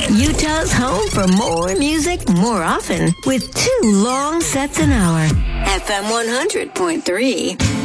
Utah's home for more music more often with 2 long sets an hour. FM 100.3.